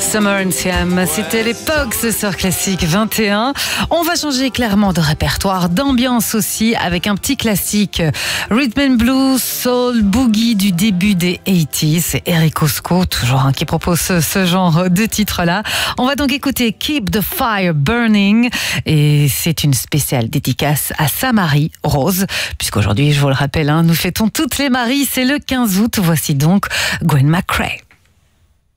Summer NCM, c'était les Pogs sur Classique 21. On va changer clairement de répertoire, d'ambiance aussi, avec un petit classique Rhythm and Blues, Soul, Boogie du début des 80s. C'est Eric Osco, toujours qui propose ce genre de titre-là. On va donc écouter Keep the Fire Burning et c'est une spéciale dédicace à sa Marie Rose, puisqu'aujourd'hui, je vous le rappelle, nous fêtons toutes les Maries, c'est le 15 août. Voici donc Gwen McCrae.